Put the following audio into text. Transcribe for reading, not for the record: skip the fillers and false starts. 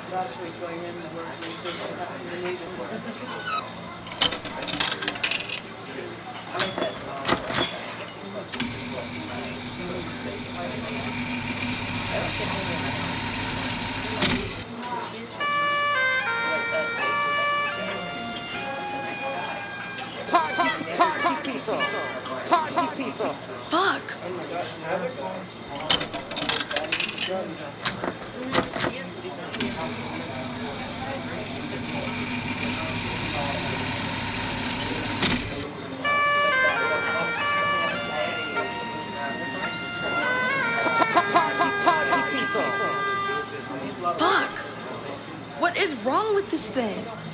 Last week going in, we just happened to need it. Party people. Party people. Fuck! Party people. Fuck! What is wrong with this thing?